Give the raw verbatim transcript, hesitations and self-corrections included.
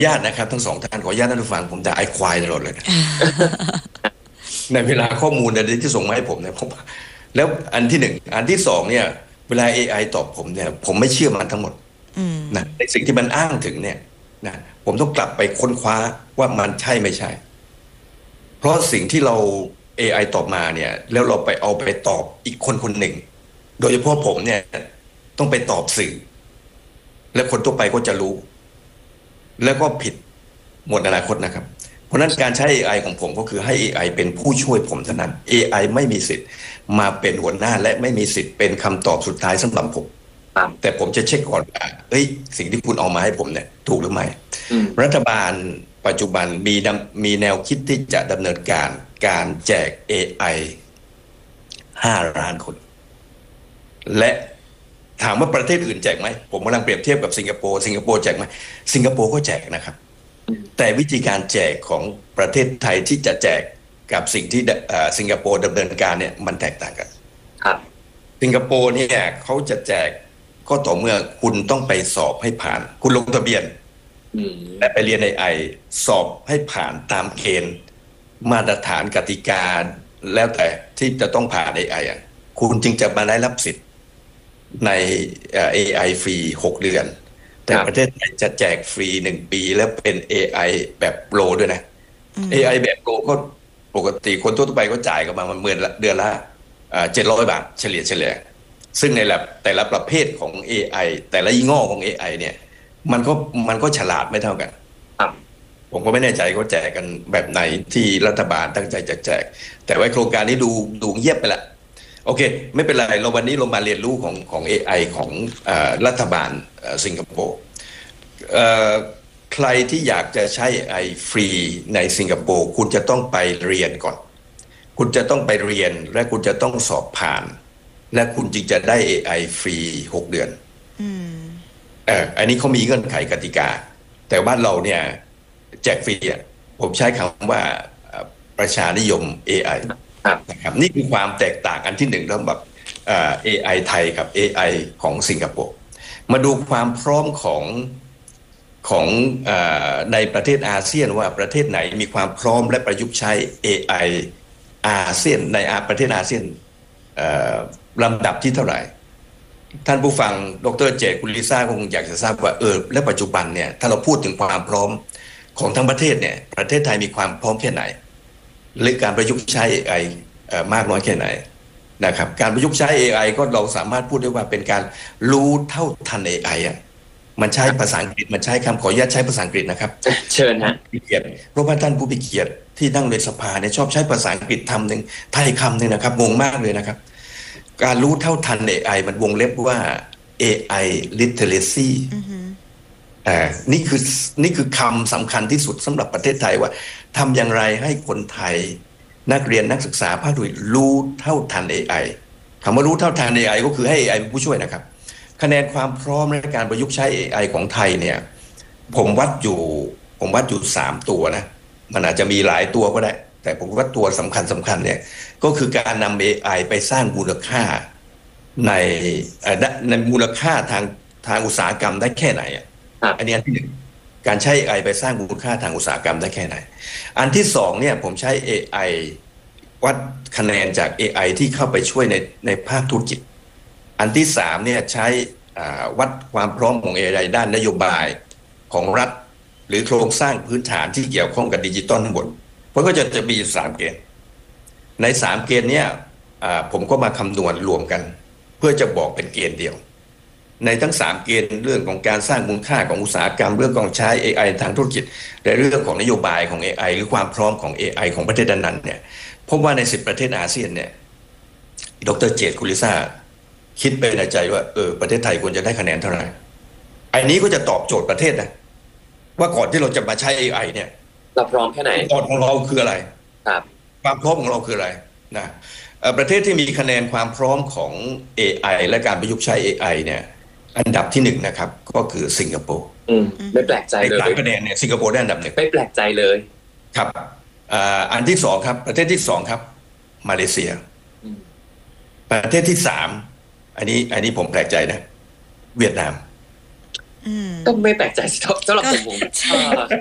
ญาตนะครับทั้งสองท่านขออนุญาตท่านผู้ฟังผมด่าไอ้ควายตลอดเลยนะในเวลาข้อมูลเนี่ยที่ส่งมาให้ผมเนี่ยผมแล้วอันที่หนึ่งอันที่สองเนี่ยเวลา เอ ไอ ตอบผมเนี่ยผมไม่เชื่อมันทั้งหมดอืมนะในสิ่งที่มันอ้างถึงเนี่ยนะผมต้องกลับไปค้นคว้าว่ามันใช่ไม่ใช่เพราะสิ่งที่เรา เอ ไอ ตอบมาเนี่ยแล้วเราไปเอาไปตอบอีกคนคนหนึ่งโดยเฉพาะผมเนี่ยต้องไปตอบสื่อและคนทั่วไปก็จะรู้แล้วก็ผิดหมดอนาคตนะครับเพราะฉะนั้นการใช้ เอ ไอ ของผมก็คือให้ เอ ไอ เป็นผู้ช่วยผมเท่านั้น เอ ไอ ไม่มีสิทธิ์มาเป็นหัวหน้าและไม่มีสิทธิ์เป็นคำตอบสุดท้ายสำหรับผมแต่ผมจะเช็คก่อนว่าเอ้ยสิ่งที่คุณเอามาให้ผมเนี่ยถูกหรือไม่รัฐบาลปัจจุบันมีมีแนวคิดที่จะดำเนินการการแจก เอ ไอ ห้าล้านคนและถามว่าประเทศอื่นแจกไหมผมกำลังเปรียบเทียบกับสิงคโปร์สิงคโปร์แจกไหมสิงคโปร์ก็แจกนะครับแต่วิธีการแจกของประเทศไทยที่จะแจกกับสิ่งที่สิงคโปร์ดำเนินการเนี่ยมันแตกต่างกันครับสิงคโปร์เนี่ยเขาจะแจกก็ต่อเมื่อคุณต้องไปสอบให้ผ่านคุณลงทะเบียนและไปเรียน เอ ไอ สอบให้ผ่านตามเกณฑ์มาตรฐานกติกาแล้วแต่ที่จะต้องผ่าน เอ ไอ อ่ะคุณจึงจะมาได้รับสิทธิ์ใน เอ ไอ ฟรีหกเดือนแต่ประเทศไทยจะแจกฟรีหนึ่งปีแล้วเป็น เอ ไอ แบบโปรด้วยนะ เอ ไอ แบบโปรก็ปกติคนทั่วไปก็จ่ายกันมาเมื่อเดือนละเจ็ดร้อยบาทเฉลี่ยเฉลี่ยซึ่งในแบบแต่ละประเภทของ เอ ไอ แต่ละยี่ห้อของ เอ ไอ เนี่ยมันก็มันก็ฉลาดไม่เท่ากันผมก็ไม่แน่ใจเขาแจกกันแบบไหนที่รัฐบาลตั้งใจจะแจกแต่ว่าโครงการนี้ดูดูเงียบไปละโอเคไม่เป็นไรเราวันนี้เรามาเรียนรู้ของของ เอ ไอ ของรัฐบาลสิงคโปร์ใครที่อยากจะใช้ เอ ไอ ฟรีในสิงคโปร์คุณจะต้องไปเรียนก่อนคุณจะต้องไปเรียนและคุณจะต้องสอบผ่านและคุณจึงจะได้ เอ ไอ ฟรีหกเดือนเอออันนี้เขามีเงื่อนไขกติกาแต่บ้านเราเนี่ยแจกฟรีอ่ะผมใช้คำว่าประชานิยม เอ ไอ นะครับนี่คือความแตกต่างอันที่หนึ่งระหว่างเอ ไอ ไทยกับ เอ ไอ ของสิงคโปร์มาดูความพร้อมของของในประเทศอาเซียนว่าประเทศไหนมีความพร้อมและประยุกต์ใช้ เอ ไอ อาเซียนในประเทศอาเซียนลำดับที่เท่าไหร่ท่านผู้ฟังดร.เจตคุณลิซ่าคงอยากจะทราบว่าเออและปัจจุบันเนี่ยถ้าเราพูดถึงความพร้อมของทั้งประเทศเนี่ยประเทศไทยมีความพร้อมแค่ไหนหรือการประยุกต์ใช้ เอ ไอ มากน้อยแค่ไหนนะครับการประยุกต์ใช้ เอ ไอ ก็เราสามารถพูดได้ว่าเป็นการรู้เท่าทัน เอ ไอ อ่ะมันใช้ภาษาอังกฤษมันใช้คำขออนุญาตใช้ภาษาอังกฤษนะครับเชิญฮะเกียรติเพราะว่าท่านผู้มีเกียรติที่นั่งในสภาเนี่ยชอบใช้ภาษาอังกฤษคำหนึ่งไทยคำหนึ่งนะครับงงมากเลยนะครับการรู้เท่าทัน เอ ไอ มันวงเล็บว่า เอ ไอ literacy อ่านี่คือนี่คือคำสำคัญที่สุดสำหรับประเทศไทยว่าทำอย่างไรให้คนไทยนักเรียนนักศึกษาภาคธุรกิจรู้เท่าทัน เอ ไอ คำว่ารู้เท่าทัน เอ ไอ ก็คือให้ เอ ไอ เป็นผู้ช่วยนะครับคะแนนความพร้อมในการประยุกต์ใช้ เอ ไอ ของไทยเนี่ยผมวัดอยู่ผมวัดอยู่สามตัวนะมันอาจจะมีหลายตัวก็ได้แต่ผมว่าตัวสำคัญสำคัญเนี่ยก็คือการนำ เอ ไอ ไปสร้างมูลค่าในในมูลค่าทางทางอุตสาหกรรมได้แค่ไหนอ่ะอันนี้อันที่หนึ่งการใช้ เอ ไอ ไปสร้างมูลค่าทางอุตสาหกรรมได้แค่ไหนอันที่สองเนี่ยผมใช้ เอ ไอ วัดคะแนนจาก เอ ไอ ที่เข้าไปช่วยในในภาคธุรกิจอันที่สามเนี่ยใช้วัดความพร้อมของ เอ ไอ ด้านนโยบายของรัฐหรือโครงสร้างพื้นฐานที่เกี่ยวข้องกับดิจิตอลทั้งหมดเพราะก็จะจะมีสามเกณฑ์ในสามเกณฑ์เนี้ยผมก็มาคำนวณรวมกันเพื่อจะบอกเป็นเกณฑ์เดียวในทั้งสามเกณฑ์เรื่องของการสร้างมูลค่าของอุตสาหกรรมเรื่องของใช้ เอ ไอ ทางธุรกิจและเรื่องของนโยบายของ เอ ไอ หรือความพร้อมของ เอ ไอ ของประเทศนั้นๆเนี่ยพบว่าในสิบประเทศอาเซียนเนี่ยดร.เจตคุณลิซ่าคิดไปในใจว่าเออประเทศไทยควรจะได้คะแนนเท่าไหร่ไอ้นี้ก็จะตอบโจทย์ประเทศนะว่าก่อนที่เราจะมาใช้ เอ ไอ เนี่ยเราพร้อมแค่ไหนตอนของเราคืออะไรครับความพร้อมของเราคืออะไรนะประเทศที่มีคะแนนความพร้อมของ เอ ไอ และการประยุกต์ใช้ เอ ไอ เนี่ยอันดับที่หนึ่งนะครับก็คือสิงคโปร์ไม่แปลกใจเลยในคะแนนเนี่ยสิงคโปร์ได้อันดับหนึ่งไม่แปลกใจเลยครับอันที่สองครับประเทศที่สองครับมาเลเซียประเทศที่สามอันนี้อันนี้ผมแปลกใจนะเวียดนามก็ไม่แปลกใจสำหรับผมผมใช่เออ